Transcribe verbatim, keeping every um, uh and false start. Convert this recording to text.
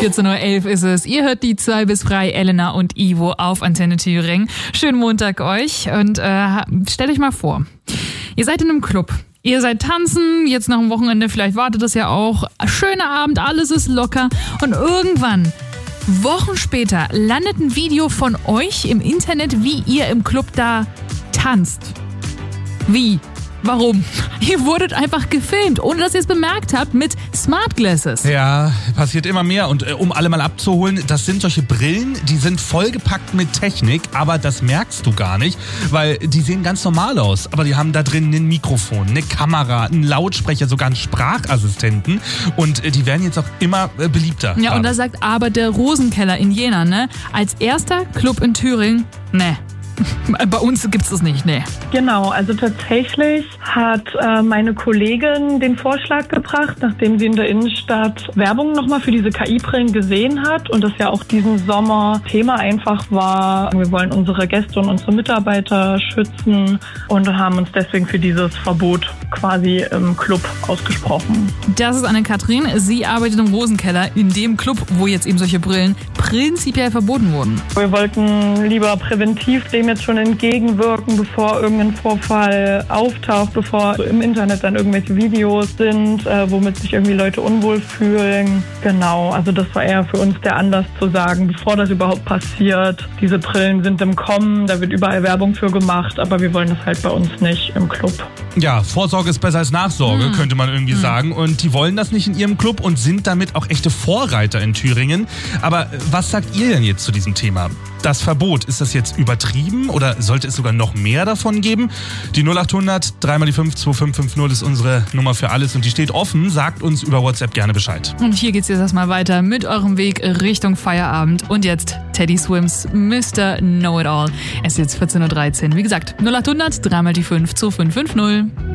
vierzehn Uhr elf ist es. Ihr hört die zwei bis frei, Elena und Ivo auf Antenne Thüringen. Schönen Montag euch und äh, stellt euch mal vor, ihr seid in einem Club. Ihr seid tanzen, jetzt nach dem Wochenende, vielleicht wartet das ja auch. Schöner Abend, alles ist locker und irgendwann, Wochen später, landet ein Video von euch im Internet, wie ihr im Club da tanzt. Wie? Warum? Ihr wurdet einfach gefilmt, ohne dass ihr es bemerkt habt, mit Smart Glasses. Ja, passiert immer mehr. Und äh, um alle mal abzuholen, das sind solche Brillen, die sind vollgepackt mit Technik, aber das merkst du gar nicht, weil die sehen ganz normal aus. Aber die haben da drin ein Mikrofon, eine Kamera, einen Lautsprecher, sogar einen Sprachassistenten. Und äh, die werden jetzt auch immer äh, beliebter. Ja, und da sagt aber der Rosenkeller in Jena, ne? Als erster Club in Thüringen, ne. Bei uns gibt's das nicht, ne. Genau, also tatsächlich hat äh, meine Kollegin den Vorschlag gebracht, nachdem sie in der Innenstadt Werbung nochmal für diese K I-Brillen gesehen hat und das ja auch diesen Sommer Thema einfach war. Wir wollen unsere Gäste und unsere Mitarbeiter schützen und haben uns deswegen für dieses Verbot quasi im Club ausgesprochen. Das ist Anne-Kathrin. Sie arbeitet im Rosenkeller, in dem Club, wo jetzt eben solche Brillen prinzipiell verboten wurden. Wir wollten lieber präventiv dem jetzt schon entgegenwirken, bevor irgendein Vorfall auftaucht, bevor im Internet dann irgendwelche Videos sind, äh, womit sich irgendwie Leute unwohl fühlen. Genau, also das war eher für uns der Anlass zu sagen, bevor das überhaupt passiert, diese Brillen sind im Kommen, da wird überall Werbung für gemacht, aber wir wollen das halt bei uns nicht im Club. Ja, Vorsorge ist besser als Nachsorge, Mhm. könnte man irgendwie mhm. sagen. Und die wollen das nicht in ihrem Club und sind damit auch echte Vorreiter in Thüringen. Aber was sagt ihr denn jetzt zu diesem Thema? Das Verbot, ist das jetzt übertrieben oder sollte es sogar noch mehr davon geben? Die null acht hundert drei mal die fünf zwei fünf fünf null ist unsere Nummer für alles und die steht offen. Sagt uns über WhatsApp gerne Bescheid. Und hier geht's jetzt erstmal weiter mit eurem Weg Richtung Feierabend. Und jetzt Teddy Swims, Mister Know-It-All. Es ist jetzt vierzehn Uhr dreizehn. Wie gesagt, null acht hundert drei mal die fünf zwei fünf fünf null.